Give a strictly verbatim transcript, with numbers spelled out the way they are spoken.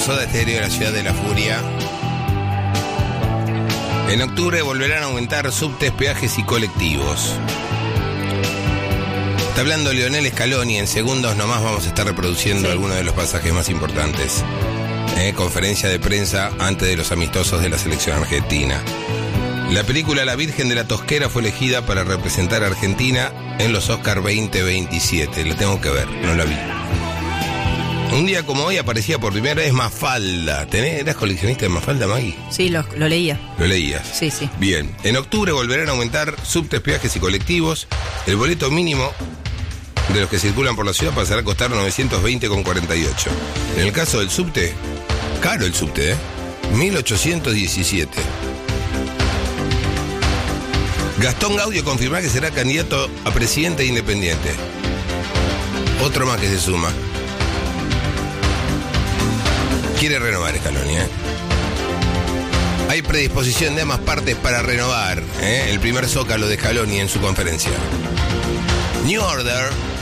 Soda Stereo, la ciudad de la furia. En octubre volverán a aumentar subtes, peajes y colectivos. Está hablando Lionel Scaloni. En segundos nomás vamos a estar reproduciendo sí. algunos de los pasajes más importantes. Eh, conferencia de prensa antes de los amistosos de la selección argentina. La película La Virgen de la Tosquera fue elegida para representar a Argentina en los Oscar veinte veintisiete. La tengo que ver, no la vi. Un día como hoy aparecía por primera vez Mafalda. ¿Tenés, ¿Eras coleccionista de Mafalda, Maggie? Sí, lo, lo leía. ¿Lo leías? Sí, sí. Bien. En octubre volverán a aumentar subtes, peajes y colectivos. El boleto mínimo de los que circulan por la ciudad pasará a costar novecientos veinte con cuarenta y ocho. En el caso del subte, caro el subte, ¿eh? mil ochocientos diecisiete. Gastón Gaudio confirma que será candidato a presidente independiente. Otro más que se suma. Quiere renovar Scaloni, ¿eh? Hay predisposición de ambas partes para renovar, ¿eh? El primer zócalo de Scaloni en su conferencia. New Order